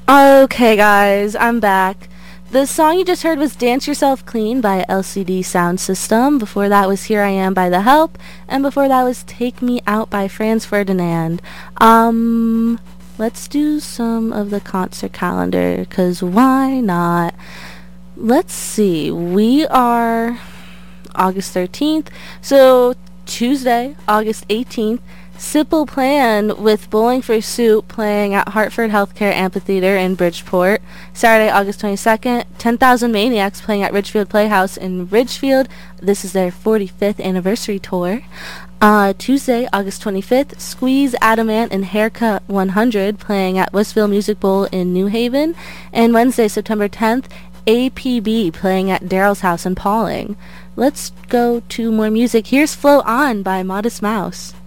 Okay, guys, I'm back. The song you just heard was Dance Yourself Clean by LCD Sound System. Before that was Here I Am by The Help. And before that was Take Me Out by Franz Ferdinand. Let's do some of the concert calendar, because why not? Let's see. We are August 13th. So Tuesday, August 18th, Simple Plan with Bowling for Soup playing at Hartford Healthcare Amphitheater in Bridgeport. Saturday, August 22nd, 10,000 Maniacs playing at Ridgefield Playhouse in Ridgefield. This is their 45th anniversary tour. Tuesday, August 25th, Squeeze, Adamant, and Haircut 100 playing at Westville Music Bowl in New Haven. And Wednesday, September 10th, APB playing at Daryl's House in Pawling. Let's go to more music. Here's Flow On by Modest Mouse.